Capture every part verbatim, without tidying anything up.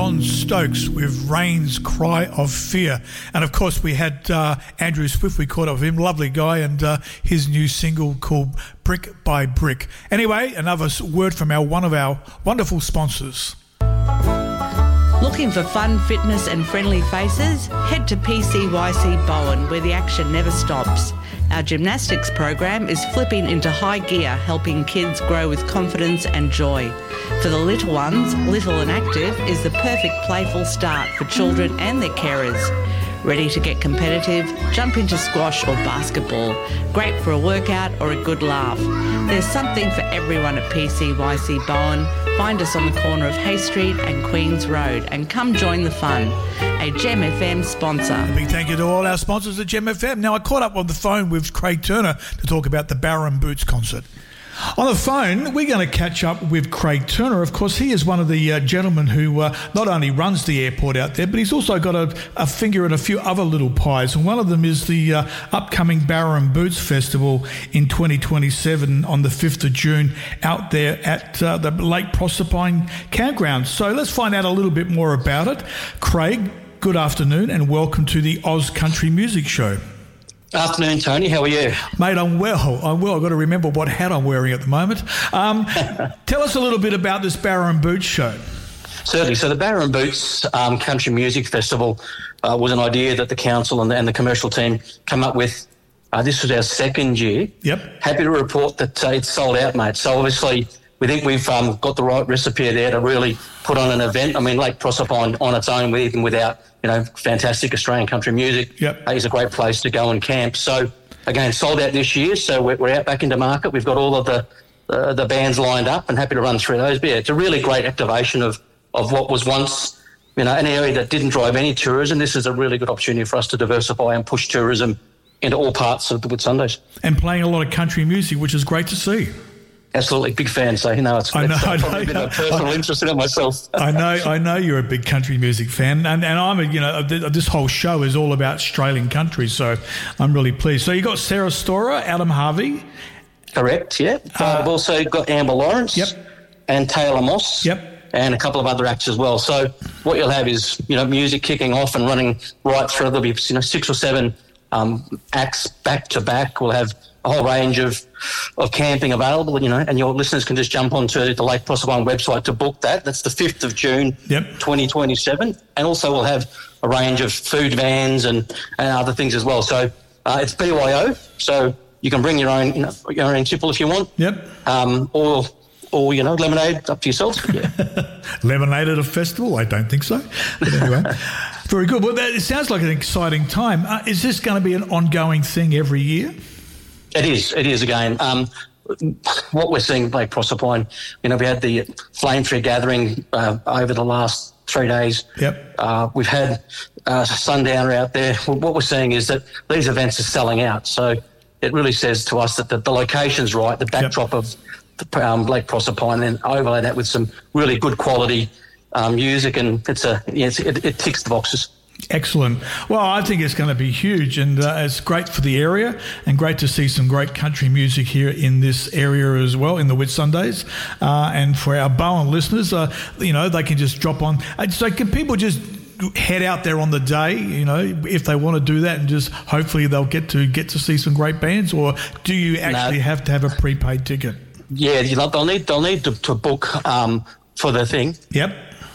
John Stokes with Rain's Cry of Fear. And of course we had uh, Andrew Swift, we caught up with him, lovely guy, and uh, his new single called Brick by Brick. Anyway, another word from our one of our wonderful sponsors. Looking for fun, fitness and friendly faces? Head to P C Y C Bowen, where the action never stops. Our gymnastics program is flipping into high gear, helping kids grow with confidence and joy. For the little ones, Little and Active is the perfect playful start for children and their carers. Ready to get competitive? Jump into squash or basketball. Great for a workout or a good laugh. There's something for everyone at P C Y C Bowen. Find us on the corner of Hay Street and Queens Road and come join the fun. A Gem F M sponsor. A big thank you to all our sponsors at Gem F M. Now, I caught up on the phone with Craig Turner to talk about the Barra and Boots concert. On the phone, we're going to catch up with Craig Turner. Of course, he is one of the uh, gentlemen who uh, not only runs the airport out there, but he's also got a, a finger in a few other little pies. And one of them is the uh, upcoming Barra and Boots Festival in twenty twenty-seven on the fifth of June out there at uh, the Lake Proserpine campground. So let's find out a little bit more about it. Craig, good afternoon and welcome to the Oz Country Music Show. Afternoon, Tony. How are you? Mate, I'm well. I'm well. I've got to remember what hat I'm wearing at the moment. Um, tell us a little bit about this Barra and Boots show. Certainly. So the Barra and Boots um, Country Music Festival uh, was an idea that the council and the, and the commercial team came up with. Uh, this was our second year. Yep. Happy to report that uh, it's sold out, mate. So obviously we think we've um, got the right recipe there to really put on an event. I mean, Lake Proserpine on its own, even without, you know, fantastic Australian country music, yep. uh, is a great place to go and camp. So, again, sold out this year, so we're, we're out back into market. We've got all of the uh, the bands lined up and happy to run through those. But yeah, it's a really great activation of, of what was once, you know, an area that didn't drive any tourism. This is a really good opportunity for us to diversify and push tourism into all parts of the Whitsundays. And playing a lot of country music, which is great to see. Absolutely, big fan. So you know, it's, I know, it's uh, I know, probably a bit of I know. personal I, interest in it myself. I know, I know you're a big country music fan, and, and I'm a, you know, this whole show is all about Australian country, so I'm really pleased. So you got Sarah Storer, Adam Harvey, correct? Yeah. Uh, I've also got Amber Lawrence, yep, and Taylor Moss, yep, and a couple of other acts as well. So what you'll have is, you know, music kicking off and running right through. There'll be, you know, six or seven um, acts back to back. We'll have a whole range of, of camping available, you know, and your listeners can just jump onto the Lake Proserpine website to book that. That's the fifth of June, yep, twenty twenty-seven. And also we'll have a range of food vans and, and other things as well. So uh, it's B Y O, so you can bring your own, you know, your own tipple if you want. Yep. Um, or, or, you know, lemonade, up to yourselves. Yeah. Lemonade at a festival? I don't think so. But anyway, very good. Well, that, it sounds like an exciting time. Uh, is this going to be an ongoing thing every year? It is. It is again. Um, what we're seeing at Lake Proserpine, you know, we had the Flame Tree Gathering uh, over the last three days. Yep. Uh, we've had uh, Sundowner out there. What we're seeing is that these events are selling out. So it really says to us that the, the location's right, the backdrop, yep, of the, um, Lake Proserpine, and overlay that with some really good quality um, music, and it's a yeah, it's, it, it ticks the boxes. Excellent. Well, I think it's going to be huge, and uh, it's great for the area and great to see some great country music here in this area as well, in the Whitsundays. Uh, and for our Bowen listeners, uh, you know, they can just drop on. Uh, so can people just head out there on the day, you know, if they want to do that, and just hopefully they'll get to get to see some great bands, or do you actually no. have to have a prepaid ticket? Yeah, you know, they'll need they'll need to, to book um, for the thing. Yep.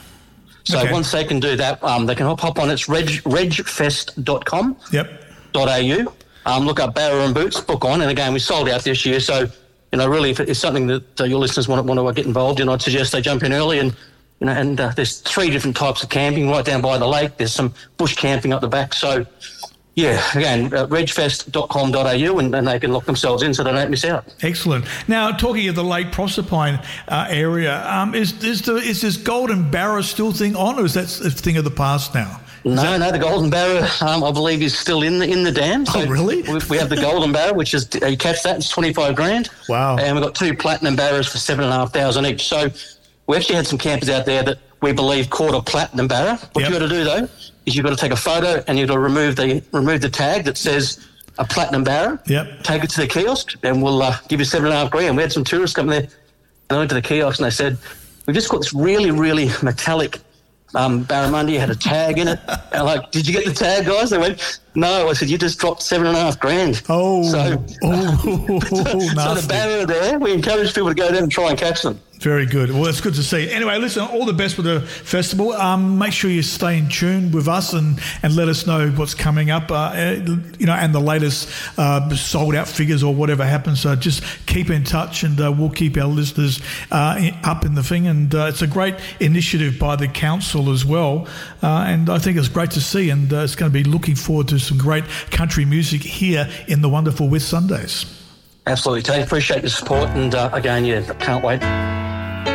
So okay. Once they can do that, um, they can hop, hop on. It's reg, regfest dot com. Yep. .au. Um, look up Barra and Boots, book on. And again, we sold out this year. So, you know, really, if it's something that uh, your listeners want, want to get involved in, I'd suggest they jump in early. And, you know, and uh, there's three different types of camping right down by the lake. There's some bush camping up the back. So, yeah, again, uh, regfest dot com dot a u, and, and they can lock themselves in so they don't miss out. Excellent. Now, talking of the Lake Proserpine uh, area, um, is is, the, is this Golden Barra still thing on, or is that a thing of the past now? Is no, that... no, the Golden Barra, um, I believe, is still in the in the dam. So oh, really? We, we have the Golden Barra, which is, uh, you catch that, it's twenty-five grand. Wow. And we've got two Platinum Barras for seven and a half thousand each. So we actually had some campers out there that we believe caught a Platinum Barra. What yep. you've got to do, though, is you've got to take a photo and you've got to remove the remove the tag that says a Platinum Barra. Yep. Take it to the kiosk and we'll uh, give you seven and a half grand. We had some tourists come there and I went to the kiosk and they said, we've just got this really, really metallic um, barramundi had a tag in it. And I'm like, did you get the tag, guys? They went, no. I said, you just dropped seven and a half grand. Oh, so, oh, so, so the barra there, we encourage people to go down and try and catch them. Very good. Well, it's good to see. Anyway, listen, all the best with the festival. Um, make sure you stay in tune with us and, and let us know what's coming up, uh, you know, and the latest uh, sold-out figures or whatever happens. So just keep in touch and uh, we'll keep our listeners uh, up in the thing. And uh, it's a great initiative by the council as well. Uh, and I think it's great to see. And uh, it's going to be looking forward to some great country music here in the wonderful Whit Sundays. Absolutely, Tate. Appreciate your support. And uh, again, yeah, can't wait.